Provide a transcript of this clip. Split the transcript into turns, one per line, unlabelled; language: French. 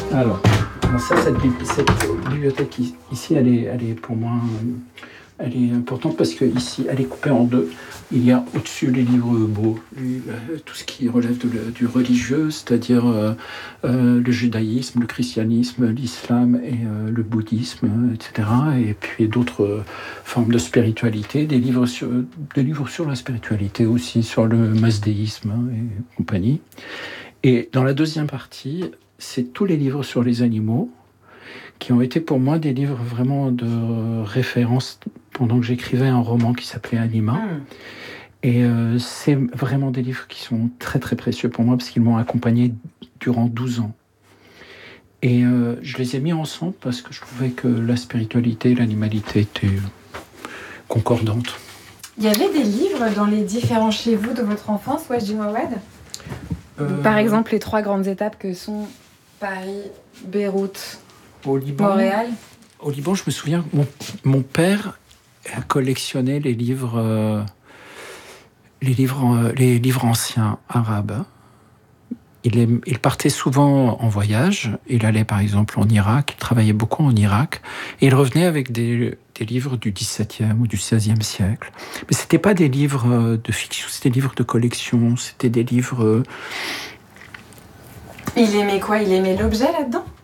Alors ça, cette bibliothèque ici, elle est pour moi, elle est importante parce que ici, elle est coupée en deux. Il y a au-dessus les livres beaux, tout ce qui relève du religieux, c'est-à-dire le judaïsme, le christianisme, l'islam et le bouddhisme, etc. Et puis d'autres formes de spiritualité, des livres sur la spiritualité aussi, sur le mazdéisme et compagnie. Et dans la deuxième partie, c'est tous les livres sur les animaux qui ont été pour moi des livres vraiment de référence pendant que j'écrivais un roman qui s'appelait Anima. Et c'est vraiment des livres qui sont très très précieux pour moi parce qu'ils m'ont accompagné durant 12 ans. Et je les ai mis ensemble parce que je trouvais que la spiritualité et l'animalité étaient concordantes.
Il y avait des livres dans les différents chez vous de votre enfance, Wajdi Mouawad ? Par exemple, les 3 grandes étapes que sont Paris, Beyrouth, Montréal.
Au Liban, je me souviens, mon père collectionnait les livres anciens arabes. Il partait souvent en voyage. Il allait par exemple en Irak, il travaillait beaucoup en Irak, et il revenait avec des livres du XVIIe ou du XVIe siècle. Mais c'était pas des livres de fiction, c'était des livres de collection, c'était des livres...
Il aimait quoi ? Il aimait l'objet là-dedans ?